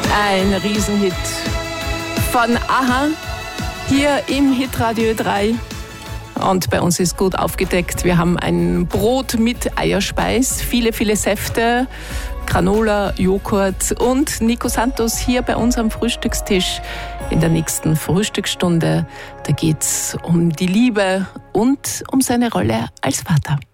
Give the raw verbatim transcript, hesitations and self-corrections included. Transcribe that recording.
Ein Riesenhit von a-ha hier im Hitradio drei. Und bei uns ist gut aufgedeckt. Wir haben ein Brot mit Eierspeis, viele, viele Säfte, Granola, Joghurt und Nico Santos hier bei uns am Frühstückstisch. In der nächsten Frühstücksstunde, da geht's um die Liebe und um seine Rolle als Vater.